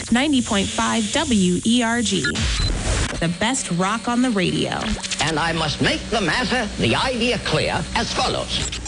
90.5 WERG. The best rock on the radio. And I must make the matter, the idea clear as follows.